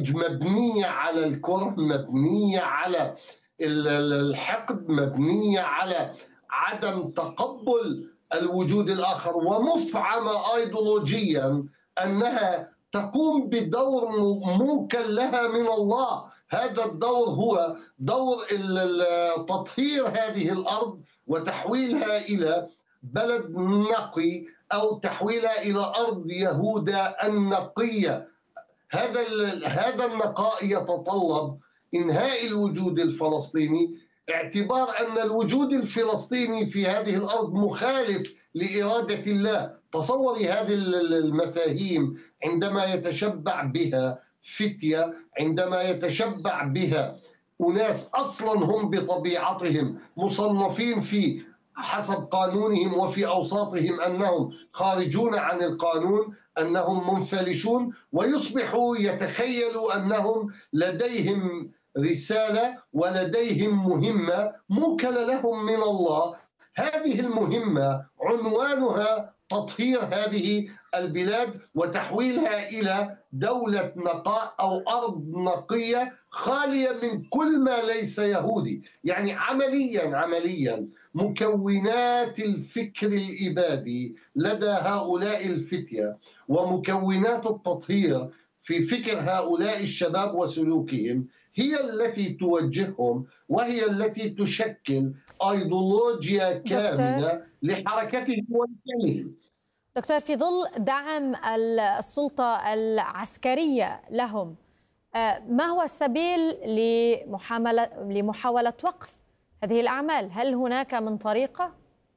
النتائج مبنية على الكره، مبنية على الحقد، مبنية على عدم تقبل الوجود الآخر، ومفعمة أيديولوجيا أنها تقوم بدور موكل لها من الله. هذا الدور هو دور تطهير هذه الأرض وتحويلها إلى بلد نقي، أو تحويلها إلى أرض يهوذا النقية. هذا النقاء يتطلب إنهاء الوجود الفلسطيني، اعتبار أن الوجود الفلسطيني في هذه الأرض مخالف لإرادة الله. تصوري هذه المفاهيم عندما يتشبع بها فتية، عندما يتشبع بها أناس أصلا هم بطبيعتهم مصنفين في حسب قانونهم وفي أوساطهم أنهم خارجون عن القانون، أنهم منفلشون، ويصبحوا يتخيلوا أنهم لديهم رسالة ولديهم مهمة موكلة لهم من الله. هذه المهمة عنوانها تطهير هذه البلاد وتحويلها إلى دولة نقاء أو أرض نقية خالية من كل ما ليس يهودي. يعني عمليا مكونات الفكر الإبادي لدى هؤلاء الفتية ومكونات التطهير في فكر هؤلاء الشباب وسلوكهم هي التي توجههم، وهي التي تشكل أيديولوجيا كاملة لحركتهم ولفعلهم. دكتور، في ظل دعم السلطة العسكرية لهم، ما هو السبيل لمحاولة وقف هذه الأعمال؟ هل هناك من طريقة؟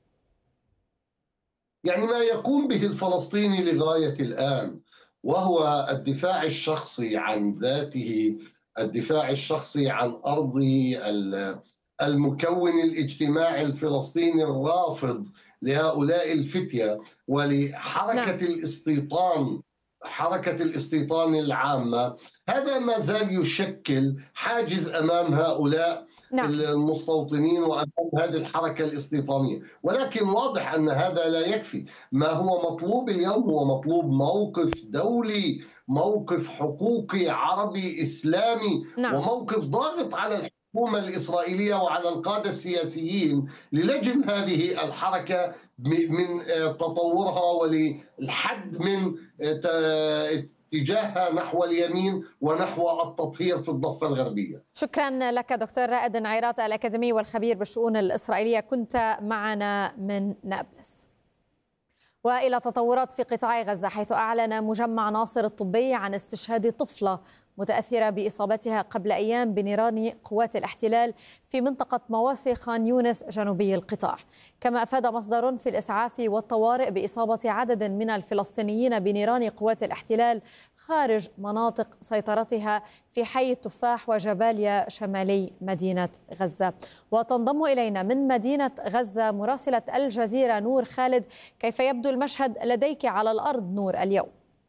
يعني ما يقوم به الفلسطيني لغاية الآن وهو الدفاع الشخصي عن ذاته، الدفاع الشخصي عن أرضه، المكون الاجتماعي الفلسطيني الرافض لهؤلاء الفتية ولحركة الاستيطان، حركة الاستيطان العامة. هذا ما زال يشكل حاجز أمام هؤلاء المستوطنين وأمام هذه الحركة الاستيطانية، ولكن واضح أن هذا لا يكفي. ما هو مطلوب اليوم هو مطلوب موقف دولي، موقف حقوقي عربي إسلامي، وموقف ضاغط على الحكومة الإسرائيلية وعلى القادة السياسيين للجم هذه الحركة من تطورها وللحد من اتجاهها نحو اليمين ونحو التطهير في الضفة الغربية. شكرا لك دكتور رائد عيرات، الأكاديمي والخبير بالشؤون الإسرائيلية، كنت معنا من نابلس. وإلى تطورات في قطاع غزة، حيث أعلن مجمع ناصر الطبي عن استشهاد طفلة متأثرة بإصابتها قبل أيام بنيران قوات الاحتلال في منطقة مواسي خان يونس جنوبي القطاع. كما أفاد مصدر في الإسعاف والطوارئ بإصابة عدد من الفلسطينيين بنيران قوات الاحتلال خارج مناطق سيطرتها في حي التفاح وجباليا شمالي مدينة غزة. وتنضم إلينا من مدينة غزة مراسلة الجزيرة نور خالد. كيف يبدو المشهد لديك على الأرض نور اليوم؟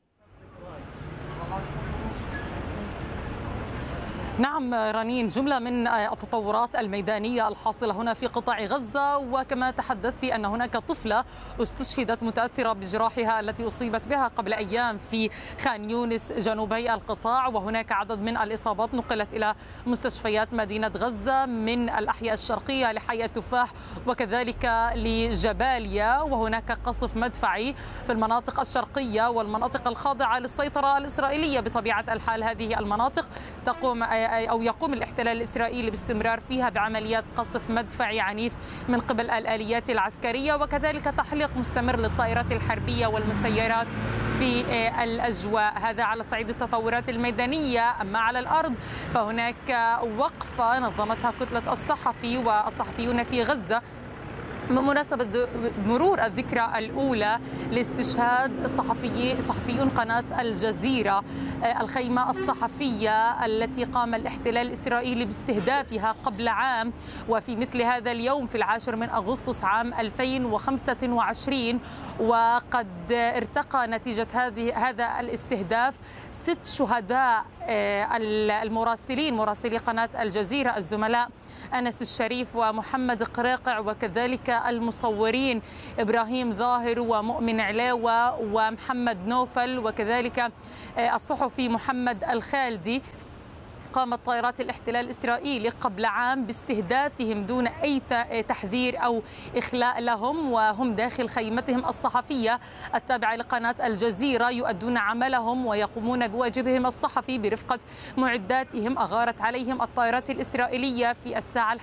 نعم رنين، جملة من التطورات الميدانية الحاصلة هنا في قطاع غزة، وكما تحدثت أن هناك طفلة استشهدت متأثرة بجراحها التي أصيبت بها قبل أيام في خان يونس جنوبي القطاع، وهناك عدد من الإصابات نقلت إلى مستشفيات مدينة غزة من الأحياء الشرقية لحي التفاح وكذلك لجباليا، وهناك قصف مدفعي في المناطق الشرقية والمناطق الخاضعة للسيطرة الإسرائيلية. بطبيعة الحال هذه المناطق يقوم الاحتلال الإسرائيلي باستمرار فيها بعمليات قصف مدفعي عنيف من قبل الآليات العسكرية، وكذلك تحليق مستمر للطائرات الحربية والمسيرات في الأجواء. هذا على صعيد التطورات الميدانية. أما على الأرض فهناك وقفة نظمتها كتلة الصحفي والصحفيون في غزة بمناسبة مرور الذكرى الأولى لاستشهاد صحفيون قناة الجزيرة، الخيمة الصحفية التي قام الاحتلال الإسرائيلي باستهدافها قبل عام، وفي مثل هذا اليوم في 10 من أغسطس عام 2025. وقد ارتقى نتيجة هذا الاستهداف 6 شهداء المراسلين مراسلي قناة الجزيرة الزملاء أنس الشريف ومحمد قريقع، وكذلك المصورين إبراهيم ظاهر ومؤمن علاوة ومحمد نوفل، وكذلك الصحفي محمد الخالدي. قامت طائرات الاحتلال الإسرائيلي قبل عام باستهدافهم دون أي تحذير أو إخلاء لهم، وهم داخل خيمتهم الصحفية التابعة لقناة الجزيرة يؤدون عملهم ويقومون بواجبهم الصحفي برفقة معداتهم. أغارت عليهم الطائرات الإسرائيلية في الساعة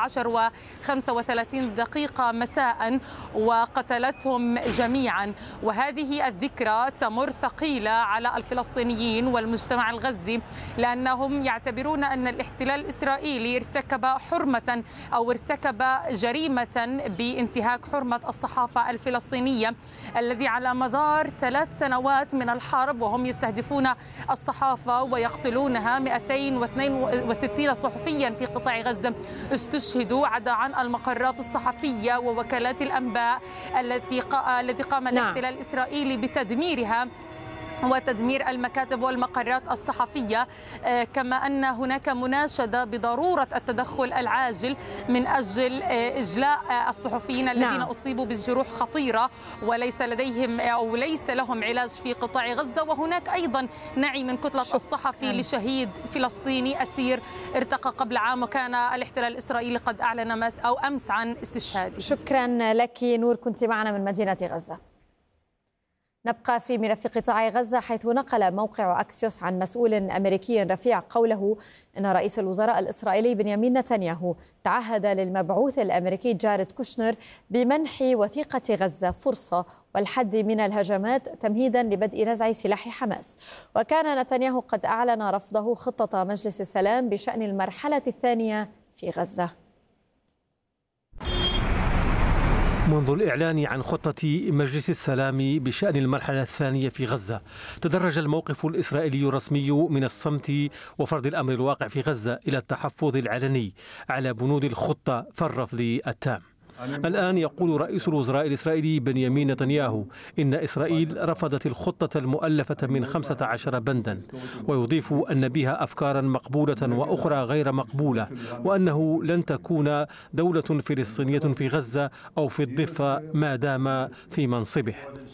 11:35 مساء وقتلتهم جميعا. وهذه الذكرى تمر ثقيلة على الفلسطينيين والمجتمع الغزي، لأنهم يعتبرون أن الاحتلال الإسرائيلي ارتكب حرمة أو ارتكب جريمة بانتهاك حرمة الصحافة الفلسطينية، الذي على مدار 3 سنوات من الحرب وهم يستهدفون الصحافة ويقتلونها. 262 صحفيا في قطاع غزة استشهدوا، عدا عن المقرات الصحفية ووكالات الأنباء التي قام الاحتلال الإسرائيلي بتدميرها وتدمير المكاتب والمقرات الصحفية. كما أن هناك مناشدة بضرورة التدخل العاجل من أجل إجلاء الصحفيين الذين أصيبوا بالجروح خطيرة وليس لديهم أو ليس لهم علاج في قطاع غزة. وهناك أيضا نعي من كتلة الصحفي لشهيد فلسطيني أسير ارتقى قبل عام، وكان الاحتلال الإسرائيلي قد أعلن أمس عن استشهاده. شكرا لك نور، كنت معنا من مدينة غزة. نبقى في ملف قطاع غزة، حيث نقل موقع أكسيوس عن مسؤول أمريكي رفيع قوله إن رئيس الوزراء الإسرائيلي بنيامين نتنياهو تعهد للمبعوث الأمريكي جاريد كوشنر بمنح وثيقة غزة فرصة والحد من الهجمات تمهيدا لبدء نزع سلاح حماس. وكان نتنياهو قد أعلن رفضه خطة مجلس السلام بشأن المرحلة الثانية في غزة. منذ الإعلان عن خطة مجلس السلام بشأن المرحلة الثانية في غزة، تدرج الموقف الإسرائيلي الرسمي من الصمت وفرض الأمر الواقع في غزة إلى التحفظ العلني على بنود الخطة فالرفض التام. الآن يقول رئيس الوزراء الإسرائيلي بنيامين نتنياهو إن إسرائيل رفضت الخطة المؤلفة من 15 بندا، ويضيف أن بها أفكارا مقبولة وأخرى غير مقبولة، وأنه لن تكون دولة فلسطينية في غزة أو في الضفة ما دام في منصبه.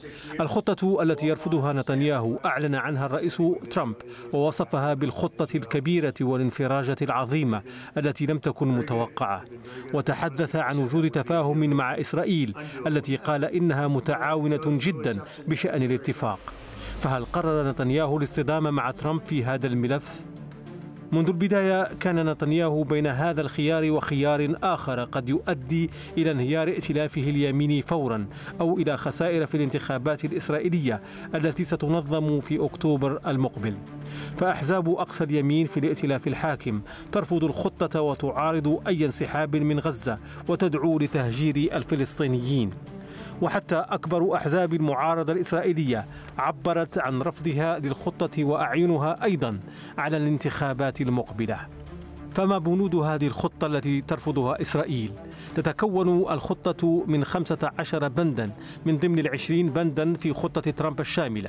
الخطة التي يرفضها نتنياهو أعلن عنها الرئيس ترامب ووصفها بالخطة الكبيرة والانفراجة العظيمة التي لم تكن متوقعة، وتحدث عن وجود تفاهم مع إسرائيل التي قال إنها متعاونة جدا بشأن الاتفاق. فهل قرر نتنياهو الاصطدام مع ترامب في هذا الملف؟ منذ البداية كان نتنياهو بين هذا الخيار وخيار آخر قد يؤدي إلى انهيار ائتلافه اليميني فورا أو إلى خسائر في الانتخابات الإسرائيلية التي ستنظم في أكتوبر المقبل. فأحزاب أقصى اليمين في الائتلاف الحاكم ترفض الخطة وتعارض أي انسحاب من غزة وتدعو لتهجير الفلسطينيين. وحتى أكبر أحزاب المعارضة الإسرائيلية عبرت عن رفضها للخطة وأعينها أيضا على الانتخابات المقبلة. فما بنود هذه الخطة التي ترفضها إسرائيل؟ تتكون الخطة من 15 بندا من ضمن 20 بندا في خطة ترامب الشاملة،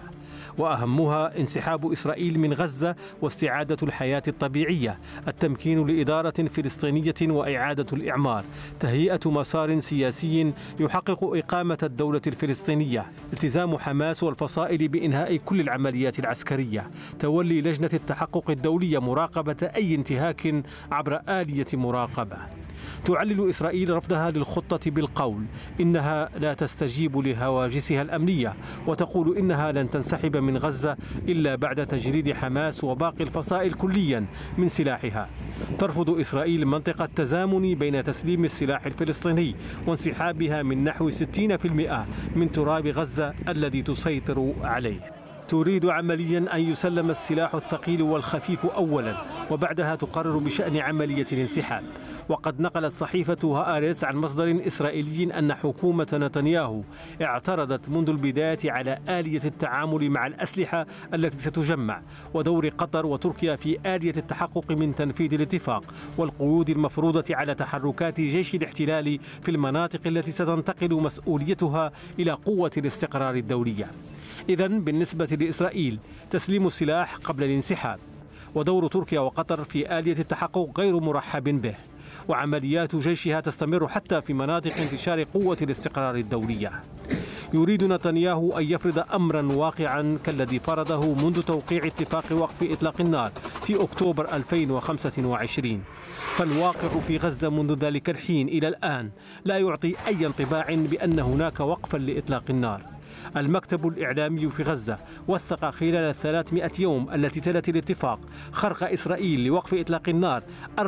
وأهمها انسحاب إسرائيل من غزة واستعادة الحياة الطبيعية، التمكين لإدارة فلسطينية وإعادة الإعمار، تهيئة مسار سياسي يحقق إقامة الدولة الفلسطينية، التزام حماس والفصائل بإنهاء كل العمليات العسكرية، تولي لجنة التحقق الدولية مراقبة أي انتهاك عبر آلية مراقبة. تعلل إسرائيل رفضها للخطة بالقول إنها لا تستجيب لهواجسها الأمنية، وتقول إنها لن تنسحب من غزة إلا بعد تجريد حماس وباقي الفصائل كليا من سلاحها. ترفض إسرائيل منطق التزامن بين تسليم السلاح الفلسطيني وانسحابها من نحو 60% من تراب غزة الذي تسيطر عليه. تريد عمليا أن يسلم السلاح الثقيل والخفيف أولا، وبعدها تقرر بشأن عملية الانسحاب. وقد نقلت صحيفة هآرتس عن مصدر إسرائيلي أن حكومة نتنياهو اعترضت منذ البداية على آلية التعامل مع الأسلحة التي ستجمع، ودور قطر وتركيا في آلية التحقق من تنفيذ الاتفاق، والقيود المفروضة على تحركات جيش الاحتلال في المناطق التي ستنتقل مسؤوليتها إلى قوة الاستقرار الدولية. إذن بالنسبة لإسرائيل تسليم السلاح قبل الانسحاب، ودور تركيا وقطر في آلية التحقق غير مرحب به، وعمليات جيشها تستمر حتى في مناطق انتشار قوة الاستقرار الدولية. يريد نتنياهو أن يفرض أمرا واقعا كالذي فرضه منذ توقيع اتفاق وقف إطلاق النار في أكتوبر 2025، فالواقع في غزة منذ ذلك الحين إلى الآن لا يعطي أي انطباع بأن هناك وقفا لإطلاق النار. المكتب الإعلامي في غزة وثق خلال 300 يوم التي تلت الاتفاق خرق إسرائيل لوقف إطلاق النار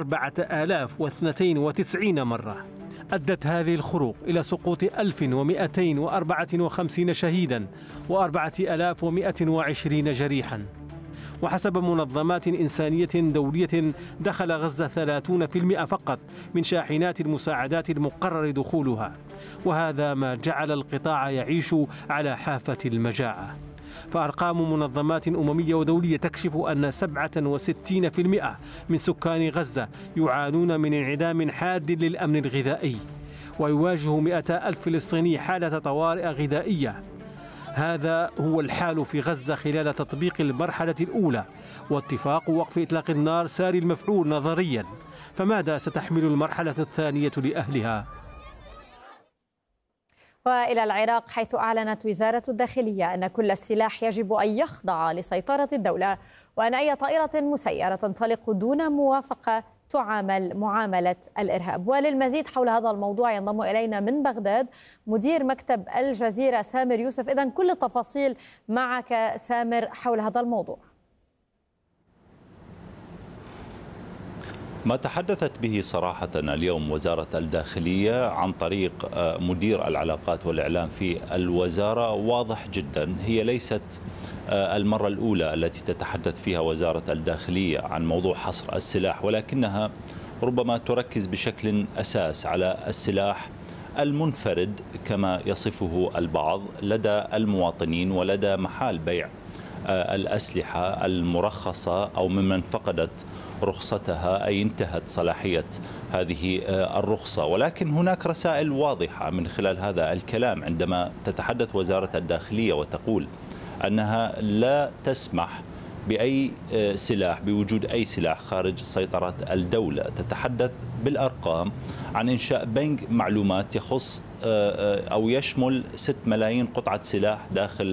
4092 مرة. أدت هذه الخروق إلى سقوط 1254 شهيدا و4120 جريحا. وحسب منظمات إنسانية دولية دخل غزة 30% فقط من شاحنات المساعدات المقرر دخولها، وهذا ما جعل القطاع يعيش على حافة المجاعة. فأرقام منظمات أممية ودولية تكشف أن 67% من سكان غزة يعانون من انعدام حاد للأمن الغذائي، ويواجه 200,000 فلسطيني حالة طوارئ غذائية. هذا هو الحال في غزة خلال تطبيق المرحلة الأولى، واتفاق وقف إطلاق النار ساري المفعول نظريا، فماذا ستحمل المرحلة الثانية لأهلها؟ وإلى العراق، حيث أعلنت وزارة الداخلية أن كل السلاح يجب أن يخضع لسيطرة الدولة، وأن أي طائرة مسيرة تنطلق دون موافقة تعامل معاملة الإرهاب. وللمزيد حول هذا الموضوع ينضم إلينا من بغداد مدير مكتب الجزيرة سامر يوسف. إذن كل التفاصيل معك سامر حول هذا الموضوع. ما تحدثت به صراحة اليوم وزارة الداخلية عن طريق مدير العلاقات والإعلام في الوزارة واضح جدا. هي ليست المرة الأولى التي تتحدث فيها وزارة الداخلية عن موضوع حصر السلاح، ولكنها ربما تركز بشكل أساس على السلاح المنفرد كما يصفه البعض لدى المواطنين ولدى محال بيع الأسلحة المرخصة أو ممن فقدت رخصتها أي انتهت صلاحية هذه الرخصة. ولكن هناك رسائل واضحة من خلال هذا الكلام عندما تتحدث وزارة الداخلية وتقول أنها لا تسمح بأي سلاح، بوجود أي سلاح خارج سيطرة الدولة. تتحدث بالأرقام عن إنشاء بنك معلومات يخص أو يشمل 6 ملايين قطعة سلاح داخل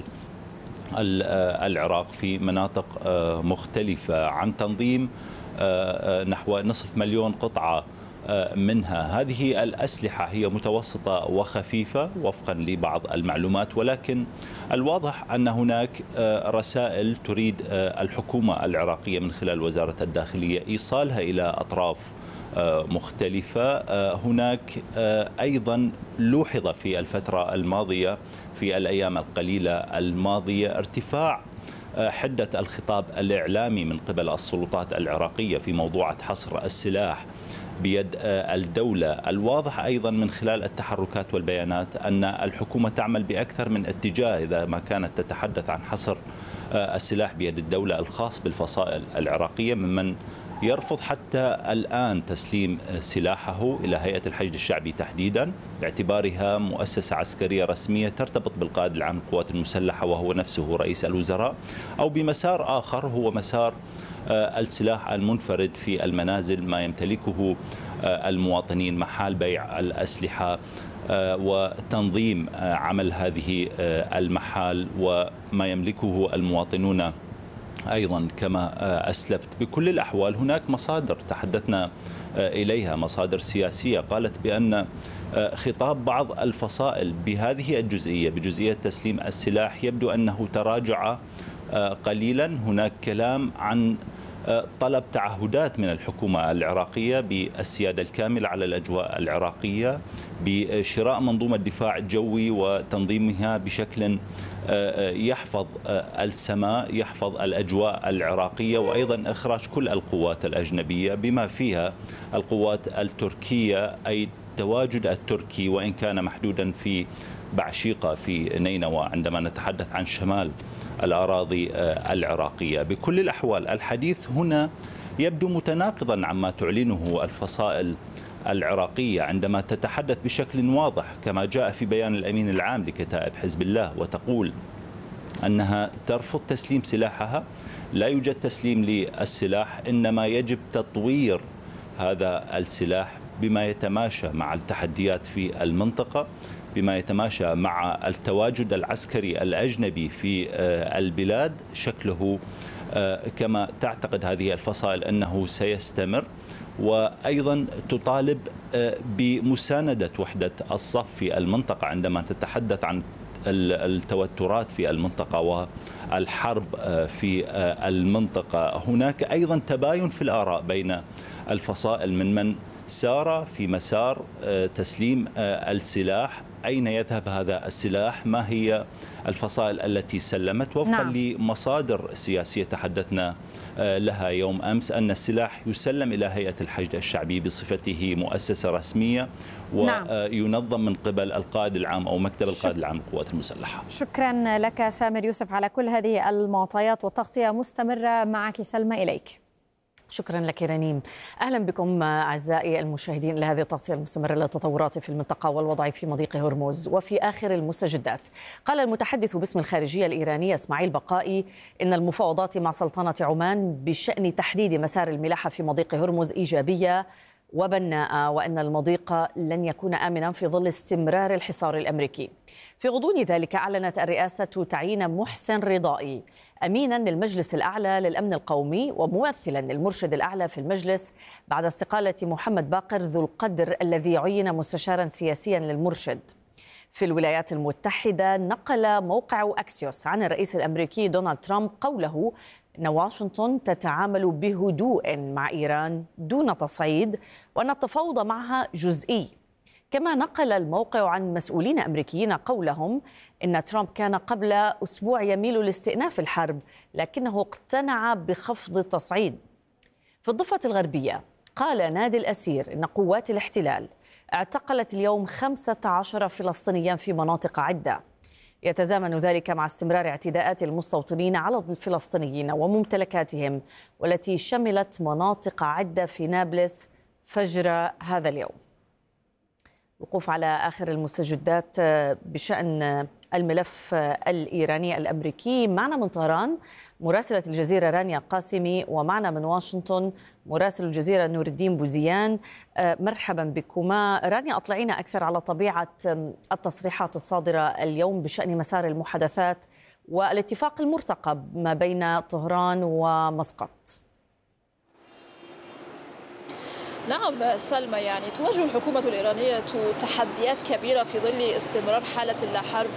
العراق في مناطق مختلفة، عن تنظيم نحو 500,000 قطعة منها. هذه الأسلحة هي متوسطة وخفيفة وفقا لبعض المعلومات، ولكن الواضح أن هناك رسائل تريد الحكومة العراقية من خلال وزارة الداخلية إيصالها إلى أطراف مختلفة. هناك أيضا لوحظ في الفترة الماضية في الأيام القليلة الماضية ارتفاع حدة الخطاب الإعلامي من قبل السلطات العراقية في موضوع حصر السلاح بيد الدولة. الواضح أيضا من خلال التحركات والبيانات أن الحكومة تعمل بأكثر من اتجاه. إذا ما كانت تتحدث عن حصر السلاح بيد الدولة الخاص بالفصائل العراقية، ممن يرفض حتى الآن تسليم سلاحه إلى هيئة الحشد الشعبي تحديدا باعتبارها مؤسسة عسكرية رسمية ترتبط بالقائد العام للقوات المسلحة وهو نفسه رئيس الوزراء، أو بمسار آخر هو مسار السلاح المنفرد في المنازل، ما يمتلكه المواطنين محال بيع الأسلحة وتنظيم عمل هذه المحال وما يملكه المواطنون أيضا كما أسلفت. بكل الأحوال هناك مصادر تحدثنا إليها، مصادر سياسية، قالت بأن خطاب بعض الفصائل بهذه الجزئية، بجزئية تسليم السلاح، يبدو أنه تراجع قليلا. هناك كلام عن طلب تعهدات من الحكومة العراقية بالسيادة الكاملة على الأجواء العراقية، بشراء منظومة دفاع جوي وتنظيمها بشكل يحفظ السماء، يحفظ الأجواء العراقية، وأيضا إخراج كل القوات الأجنبية بما فيها القوات التركية، أي التواجد التركي وإن كان محدودا في بعشيقة في نينوى عندما نتحدث عن شمال الأراضي العراقية. بكل الأحوال الحديث هنا يبدو متناقضا عما تعلنه الفصائل العراقية عندما تتحدث بشكل واضح كما جاء في بيان الأمين العام لكتائب حزب الله، وتقول أنها ترفض تسليم سلاحها. لا يوجد تسليم للسلاح، إنما يجب تطوير هذا السلاح بما يتماشى مع التحديات في المنطقة، بما يتماشى مع التواجد العسكري الأجنبي في البلاد شكله كما تعتقد هذه الفصائل أنه سيستمر، وأيضا تطالب بمساندة وحدة الصف في المنطقة عندما تتحدث عن التوترات في المنطقة والحرب في المنطقة. هناك أيضا تباين في الآراء بين الفصائل من سار في مسار تسليم السلاح. أين يذهب هذا السلاح؟ ما هي الفصائل التي سلمت؟ وفقا لمصادر سياسية تحدثنا لها يوم أمس أن السلاح يسلم إلى هيئة الحشد الشعبي بصفته مؤسسة رسمية وينظم من قبل القائد العام أو مكتب القائد العام للقوات المسلحة. شكرا لك سامر يوسف على كل هذه المعطيات، والتغطية مستمرة معك. سلمى إليك. شكرا لك رنيم. أهلا بكم أعزائي المشاهدين لهذه التغطية المستمرة للتطورات في المنطقة والوضع في مضيق هرمز. وفي آخر المستجدات قال المتحدث باسم الخارجية الإيرانية إسماعيل بقائي إن المفاوضات مع سلطنة عمان بشأن تحديد مسار الملاحة في مضيق هرمز إيجابية وبناءة، وأن المضيق لن يكون آمنا في ظل استمرار الحصار الأمريكي. في غضون ذلك أعلنت الرئاسة تعيين محسن رضائي أمينا للمجلس الأعلى للأمن القومي وممثلا للمرشد الأعلى في المجلس بعد استقالة محمد باقر ذو القدر الذي عين مستشارا سياسيا للمرشد. في الولايات المتحدة نقل موقع أكسيوس عن الرئيس الأمريكي دونالد ترامب قوله أن واشنطن تتعامل بهدوء مع إيران دون تصعيد وأن التفاوض معها جزئي. كما نقل الموقع عن مسؤولين أمريكيين قولهم إن ترامب كان قبل أسبوع يميل لاستئناف الحرب لكنه اقتنع بخفض التصعيد. في الضفة الغربية قال نادي الأسير إن قوات الاحتلال اعتقلت اليوم 15 فلسطينيا في مناطق عدة. يتزامن ذلك مع استمرار اعتداءات المستوطنين على الفلسطينيين وممتلكاتهم، والتي شملت مناطق عدة في نابلس فجر هذا اليوم. وقوف على آخر المستجدات بشأن الملف الإيراني الأمريكي. معنا من طهران مراسلة الجزيرة رانيا قاسمي، ومعنا من واشنطن مراسل الجزيرة نور الدين بوزيان. مرحبا بكما. رانيا، أطلعينا أكثر على طبيعة التصريحات الصادرة اليوم بشأن مسار المحادثات والاتفاق المرتقب ما بين طهران ومسقط. نعم سلمى، يعني تواجه الحكومة الإيرانية تحديات كبيرة في ظل استمرار حالة الحرب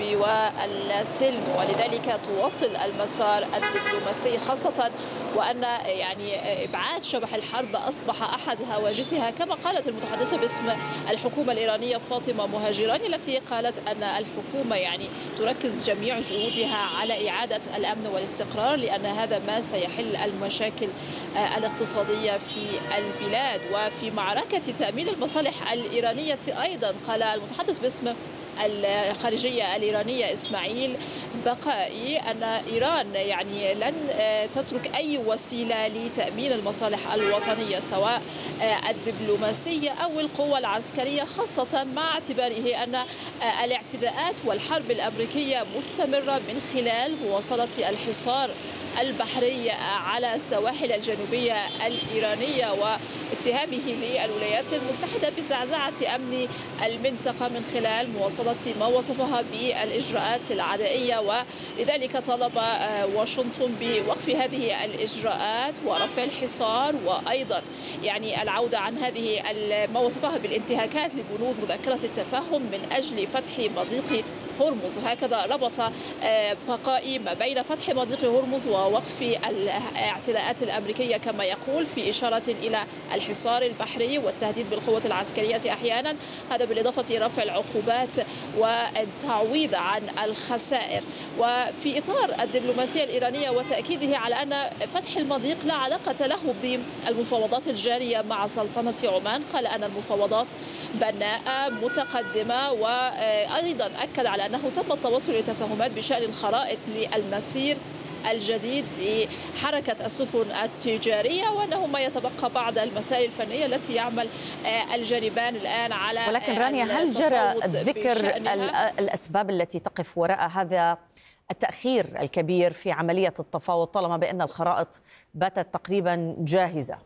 والسلم، ولذلك تواصل المسار الدبلوماسي، خاصة وأن يعني إبعاد شبح الحرب أصبح أحد هواجسها، كما قالت المتحدثة باسم الحكومة الإيرانية فاطمة مهاجراني، التي قالت أن الحكومة يعني تركز جميع جهودها على إعادة الأمن والاستقرار، لأن هذا ما سيحل المشاكل الاقتصادية في البلاد. وفي معركة تأمين المصالح الإيرانية أيضا قال المتحدث باسم الخارجية الإيرانية إسماعيل بقائي أن إيران يعني لن تترك أي وسيلة لتأمين المصالح الوطنية سواء الدبلوماسية أو القوة العسكرية، خاصة مع اعتباره أن الاعتداءات والحرب الأمريكية مستمرة من خلال مواصلة الحصار البحري على السواحل الجنوبية الإيرانية واتهامه للولايات المتحدة بزعزعة أمن المنطقة من خلال مواصلة ما وصفها بالإجراءات العدائية. ولذلك طلب واشنطن بوقف هذه الإجراءات ورفع الحصار، وأيضا يعني العودة عن هذه ما وصفها بالانتهاكات لبنود مذكرة التفاهم من أجل فتح مضيق هرمز. وهكذا ربط بقائي ما بين فتح مضيق هرمز ووقف الاعتداءات الأمريكية كما يقول، في إشارة إلى الحصار البحري والتهديد بالقوة العسكرية أحيانا، هذا بالإضافة رفع العقوبات والتعويض عن الخسائر. وفي إطار الدبلوماسية الإيرانية وتأكيده على أن فتح المضيق لا علاقة له بالمفاوضات الجارية مع سلطنة عمان، قال أن المفاوضات بناءة متقدمة، وأيضا أكد على أنه تم التوصل لتفاهمات بشأن الخرائط للمسير الجديد لحركة السفن التجارية، وأنه ما يتبقى بعض المسائل الفنية التي يعمل الجانبان الآن على. ولكن رانيا، هل جرى ذكر الأسباب التي تقف وراء هذا التأخير الكبير في عملية التفاوض طالما بأن الخرائط باتت تقريبا جاهزة؟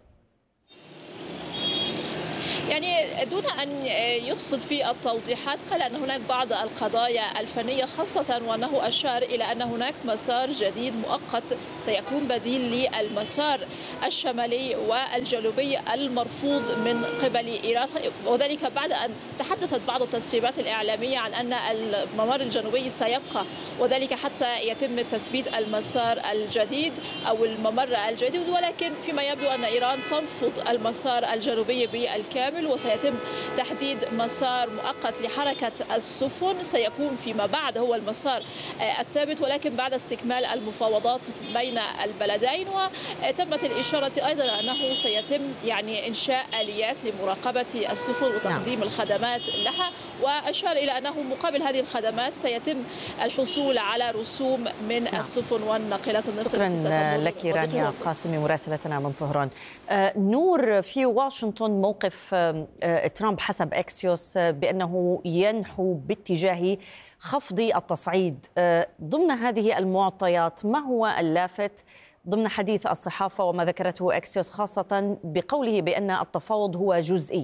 يعني دون أن يفصل في التوضيحات قال أن هناك بعض القضايا الفنية خاصة، وأنه أشار إلى أن هناك مسار جديد مؤقت سيكون بديل للمسار الشمالي والجنوبي المرفوض من قبل إيران، وذلك بعد أن تحدثت بعض التسريبات الإعلامية عن أن الممر الجنوبي سيبقى، وذلك حتى يتم تثبيت المسار الجديد أو الممر الجديد، ولكن فيما يبدو أن إيران ترفض المسار الجنوبي بالكامل، وسيتم تحديد مسار مؤقت لحركة السفن سيكون فيما بعد هو المسار الثابت، ولكن بعد استكمال المفاوضات بين البلدين. وتمت الإشارة أيضا أنه سيتم يعني إنشاء آليات لمراقبة السفن وتقديم الخدمات لها، وأشار إلى أنه مقابل هذه الخدمات سيتم الحصول على رسوم من السفن والناقلات النفط التي ستمر. شكرا لك رانيا قاسمي مراسلتنا من طهران. نور، في واشنطن موقف ترامب حسب أكسيوس بأنه ينحو باتجاه خفض التصعيد. ضمن هذه المعطيات ما هو اللافت ضمن حديث الصحافة وما ذكرته أكسيوس، خاصة بقوله بأن التفاوض هو جزئي؟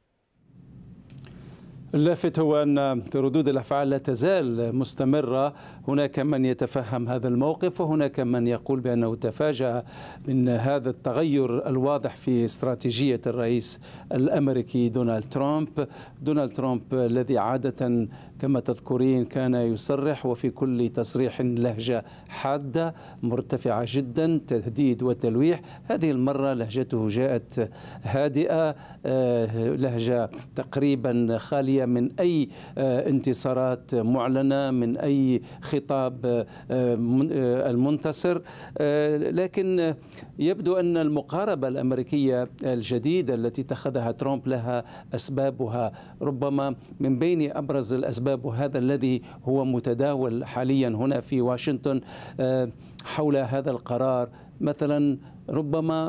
اللافت هو أن ردود الأفعال لا تزال مستمرة. هناك من يتفهم هذا الموقف، وهناك من يقول بأنه تفاجأ من هذا التغير الواضح في استراتيجية الرئيس الأمريكي دونالد ترامب. دونالد ترامب الذي عادة كما تذكرين كان يصرح وفي كل تصريح لهجة حادة مرتفعة جدا، تهديد وتلويح. هذه المرة لهجته جاءت هادئة، لهجة تقريبا خالية من أي انتصارات معلنة، من أي خطاب المنتصر. لكن يبدو أن المقاربة الأمريكية الجديدة التي اتخذها ترامب لها أسبابها، ربما من بين أبرز الأسباب وهذا الذي هو متداول حاليا هنا في واشنطن حول هذا القرار. مثلا ربما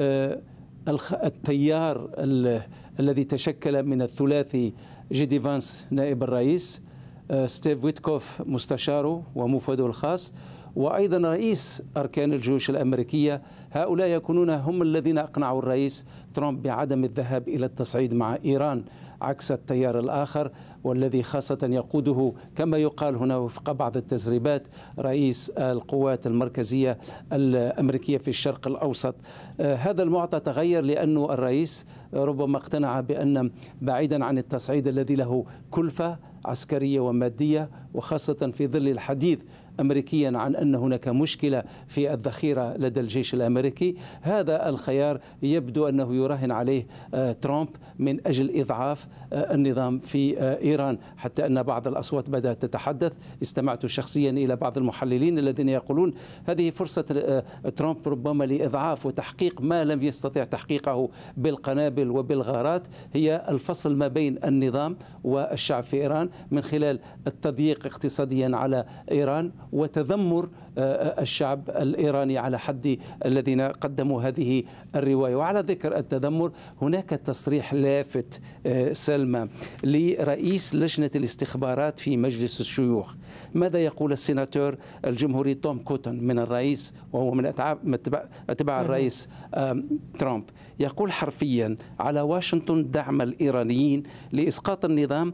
التيار الذي تشكل من الثلاثي جيدي فانس نائب الرئيس، ستيف ويتكوف مستشاره ومفوده الخاص، وأيضا رئيس أركان الجيوش الأمريكية، هؤلاء يكونون هم الذين أقنعوا الرئيس ترامب بعدم الذهاب إلى التصعيد مع إيران، عكس التيار الآخر والذي خاصة يقوده كما يقال هنا وفق بعض التسريبات رئيس القوات المركزية الأمريكية في الشرق الأوسط. هذا المعطى تغير لأن الرئيس ربما اقتنع بأن بعيدا عن التصعيد الذي له كلفة عسكرية ومادية، وخاصة في ظل الحديث أمريكيا عن أن هناك مشكلة في الذخيرة لدى الجيش الأمريكي، هذا الخيار يبدو أنه يراهن عليه ترامب من أجل إضعاف النظام في إيران، حتى أن بعض الأصوات بدأت تتحدث. استمعت شخصيا إلى بعض المحللين الذين يقولون هذه فرصة ترامب ربما لإضعاف وتحقيق ما لم يستطع تحقيقه بالقنابل وبالغارات، هي الفصل ما بين النظام والشعب في إيران من خلال التضييق اقتصاديا على إيران وتذمر الشعب الإيراني على حد الذين قدموا هذه الرواية. وعلى ذكر التذمر، هناك تصريح لافت سلمى لرئيس لجنة الاستخبارات في مجلس الشيوخ. ماذا يقول السيناتور الجمهوري توم كوتون من الرئيس، وهو من أتباع الرئيس ترامب؟ يقول حرفيا: على واشنطن دعم الإيرانيين لإسقاط النظام،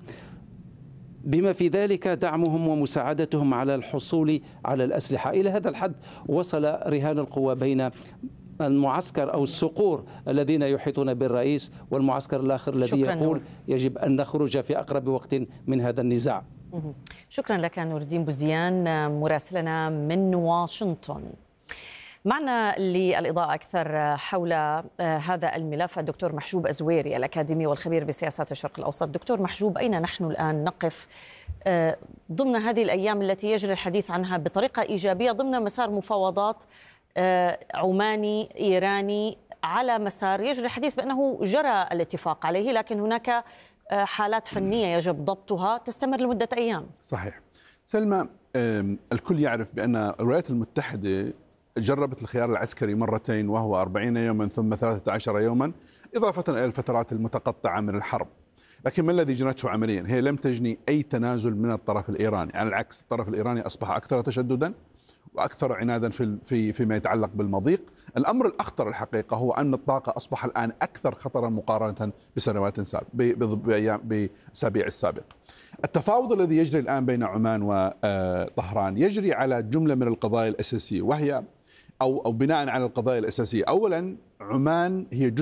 بما في ذلك دعمهم ومساعدتهم على الحصول على الأسلحة. إلى هذا الحد وصل رهان القوى بين المعسكر أو الصقور الذين يحيطون بالرئيس والمعسكر الآخر الذي يقول يجب أن نخرج في أقرب وقت من هذا النزاع. شكرا لك نور الدين بوزيان مراسلنا من واشنطن. معنا للإضاءة أكثر حول هذا الملف الدكتور محجوب الزويري الأكاديمي والخبير بسياسات الشرق الأوسط. دكتور محجوب، أين نحن الآن نقف ضمن هذه الأيام التي يجري الحديث عنها بطريقة إيجابية ضمن مسار مفاوضات عماني إيراني على مسار يجري الحديث بأنه جرى الاتفاق عليه، لكن هناك حالات فنية يجب ضبطها تستمر لمدة أيام؟ صحيح سلمى، الكل يعرف بأن الولايات المتحدة جربت الخيار العسكري مرتين، وهو 40 يوما ثم 13 يوما، إضافة إلى الفترات المتقطعة من الحرب. لكن ما الذي جنته عمليا؟ هي لم تجني أي تنازل من الطرف الإيراني، على العكس الطرف الإيراني أصبح أكثر تشددا وأكثر عنادا فيما يتعلق بالمضيق. الأمر الأخطر الحقيقة هو أن الطاقة أصبح الآن أكثر خطرا مقارنة بسنوات بأسابيع السابق. التفاوض الذي يجري الآن بين عمان وطهران يجري على جملة من القضايا الأساسية، وهي أو بناء على القضايا الأساسية. أولا عمان هي